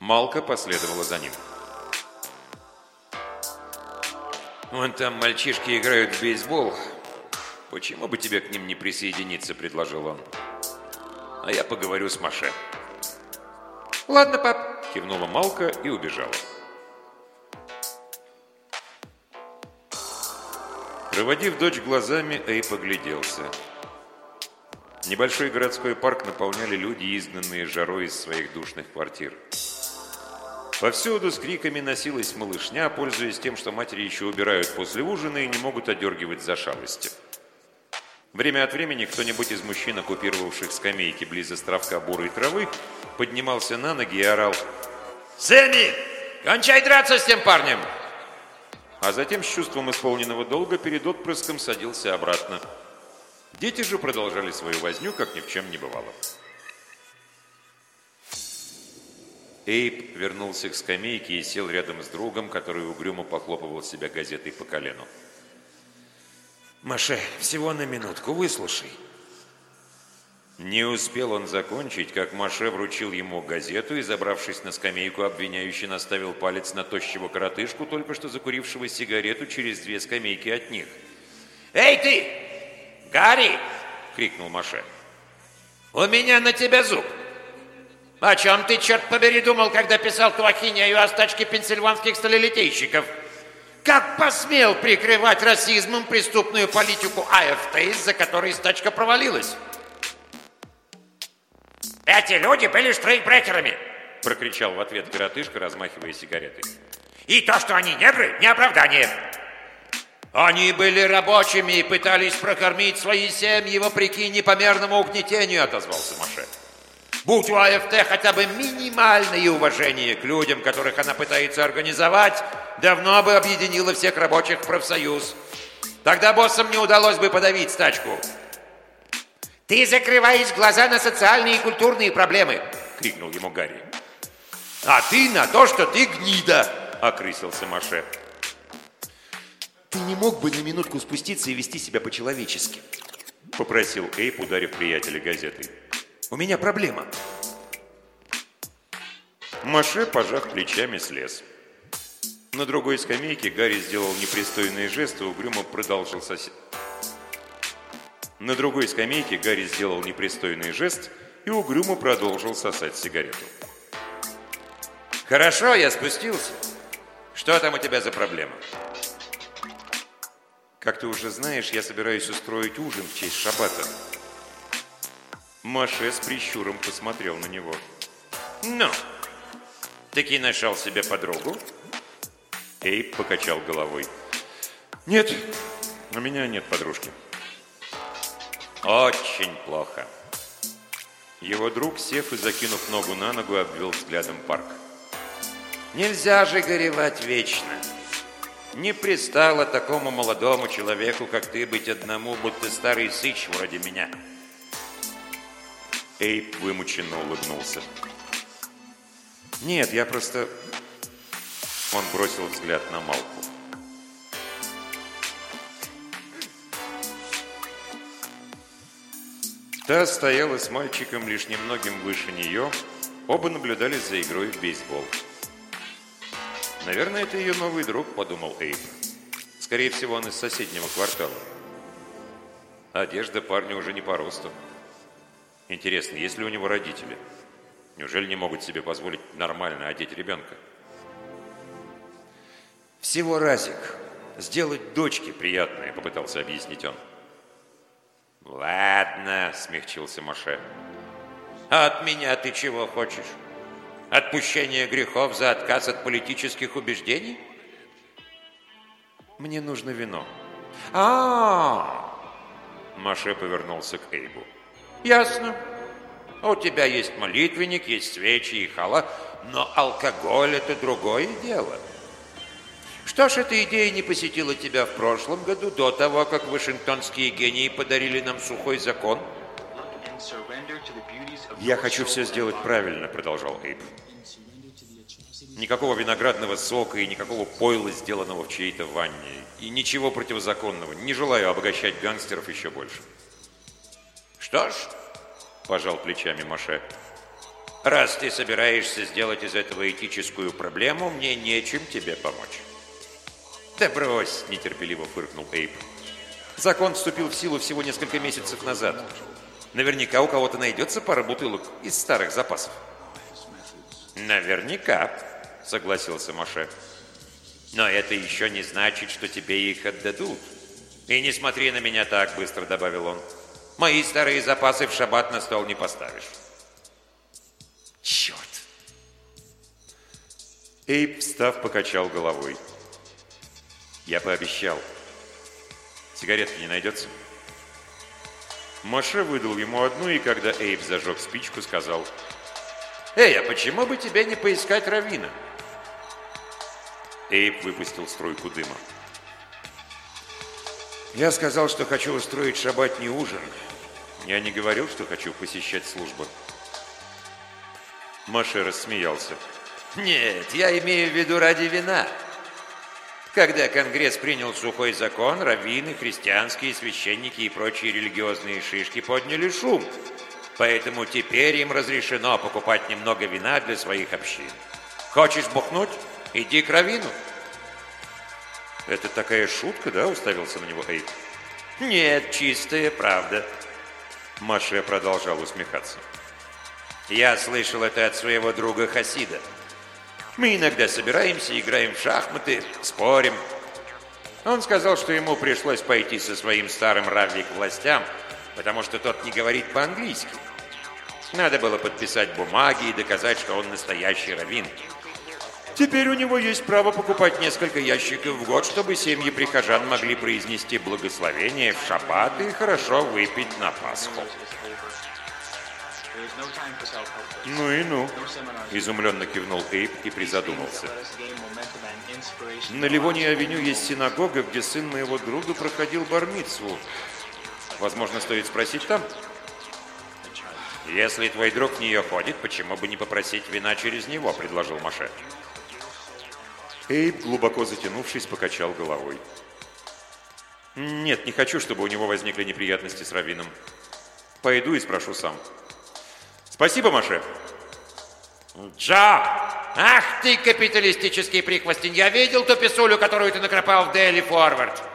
Малка последовала за ним. «Вон там мальчишки играют в бейсбол. Почему бы тебе к ним не присоединиться?» – предложил он. «А я поговорю с Маше». «Ладно, пап», – кивнула Малка и убежала. Проводив дочь глазами, Эйб огляделся. Небольшой городской парк наполняли люди, изгнанные жарой из своих душных квартир. Повсюду с криками носилась малышня, пользуясь тем, что матери еще убирают после ужина и не могут одергивать за шалости. Время от времени кто-нибудь из мужчин, оккупировавших скамейки близ островка бурой травы, поднимался на ноги и орал: «Сэмми, кончай драться с тем парнем!» А затем с чувством исполненного долга перед отпрыском садился обратно. Дети же продолжали свою возню, как ни в чем не бывало. Эйб вернулся к скамейке и сел рядом с другом, который угрюмо похлопывал себя газетой по колену. «Маше, всего на минутку, выслушай». Не успел он закончить, как Маше вручил ему газету и, забравшись на скамейку, обвиняюще наставил палец на тощего коротышку, только что закурившего сигарету через 2 скамейки от них. «Эй ты, Гарри!» — крикнул Маше. «У меня на тебя зуб! О чем ты, черт побери, думал, когда писал ту ахинею о стачке пенсильванских сталелитейщиков? Как посмел прикрывать расизмом преступную политику АФТ, из-за которой стачка провалилась?» «Эти люди были штрейкбрекерами!» — прокричал в ответ коротышка, размахивая сигаретой. «И то, что они негры, не оправдание!» «Они были рабочими и пытались прокормить свои семьи вопреки непомерному угнетению», — отозвался Маше. «Будь у АФТ хотя бы минимальное уважение к людям, которых она пытается организовать, давно бы объединила всех рабочих в профсоюз. Тогда боссам не удалось бы подавить стачку». «Ты закрываешь глаза на социальные и культурные проблемы!» — крикнул ему Гарри. «А ты на то, что ты гнида!» — окрысился Маше. «Ты не мог бы на минутку спуститься и вести себя по-человечески?» — попросил Эйб, ударив приятеля газетой. «У меня проблема». Маше, пожав плечами, слез. На другой скамейке Гарри сделал непристойные жесты, угрюмо продолжил сосед. На другой скамейке Гарри сделал непристойный жест и угрюмо продолжил сосать сигарету. «Хорошо, я спустился. Что там у тебя за проблема?» «Как ты уже знаешь, я собираюсь устроить ужин в честь шаббата». Маше с прищуром посмотрел на него. «Ну, таки нашел себе подругу?» Эйб покачал головой. «Нет, у меня нет подружки». «Очень плохо». Его друг, сев и закинув ногу на ногу, обвел взглядом парк. «Нельзя же горевать вечно. Не пристало такому молодому человеку, как ты, быть одному, будто старый сыч вроде меня». Эйб вымученно улыбнулся. «Нет, я просто...» Он бросил взгляд на Малку. Та стояла с мальчиком лишь немногим выше нее. Оба наблюдали за игрой в бейсбол. «Наверное, это ее новый друг», — подумал Эйб. «Скорее всего, он из соседнего квартала. Одежда парня уже не по росту. Интересно, есть ли у него родители? Неужели не могут себе позволить нормально одеть ребенка?» «Всего разик. Сделать дочке приятное», — попытался объяснить он. «Ладно», — смягчился Маше. «А от меня ты чего хочешь? Отпущение грехов за отказ от политических убеждений?» «Мне нужно вино». Маше повернулся к Эйбу. «Ясно. У тебя есть молитвенник, есть свечи и хала, но алкоголь — это другое дело. Что ж, эта идея не посетила тебя в прошлом году, до того, как вашингтонские гении подарили нам сухой закон?» «Я хочу все сделать правильно», — продолжал Эйб. «Никакого виноградного сока и никакого пойла, сделанного в чьей-то ванне. И ничего противозаконного. Не желаю обогащать гангстеров еще больше». «Что ж», — пожал плечами Маше, Раз ты собираешься сделать из этого этическую проблему, мне нечем тебе помочь. Да брось, нетерпеливо фыркнул Эйб. Закон вступил в силу всего несколько месяцев назад. Наверняка у кого-то найдется пара бутылок из старых запасов. Наверняка, согласился Моше. Но это еще не значит, что тебе их отдадут. И не смотри на меня так, быстро добавил он. Мои старые запасы в шаббат на стол не поставишь. Черт! Эйб, встав, покачал головой. Я пообещал. Сигаретки не найдется? Моше выдал ему одну, и когда Эйб зажег спичку, сказал: «Эй, а почему бы тебе не поискать раввина?» Эйб выпустил струйку дыма. «Я сказал, что хочу устроить шаббатний ужин. Я не говорил, что хочу посещать службу». Моше рассмеялся. «Нет, я имею в виду ради вина. Когда Конгресс принял сухой закон, раввины, христианские священники и прочие религиозные шишки подняли шум. Поэтому теперь им разрешено покупать немного вина для своих общин. Хочешь бухнуть? Иди к раввину». «Это такая шутка, да?» — уставился на него Эйб. «Нет, чистая правда». Моше продолжал усмехаться. «Я слышал это от своего друга Хасида. Мы иногда собираемся, играем в шахматы, спорим. Он сказал, что ему пришлось пойти со своим старым равви к властям, потому что тот не говорит по-английски. Надо было подписать бумаги и доказать, что он настоящий раввин. Теперь у него есть право покупать несколько ящиков в год, чтобы семьи прихожан могли произнести благословение в шаббат и хорошо выпить на Пасху». «Ну и ну», — изумленно кивнул Эйб и призадумался. «На Ливонии-авеню есть синагога, где сын моего друга проходил бар-мицву. Возможно, стоит спросить там?» «Если твой друг в нее ходит, почему бы не попросить вина через него?» — предложил Моше. Эйб, глубоко затянувшись, покачал головой. «Нет, не хочу, чтобы у него возникли неприятности с раввином. Пойду и спрошу сам». «Спасибо, Моше». «Джо! Ах ты, капиталистический прихвостень! Я видел ту писулю, которую ты накропал в Daily Forward.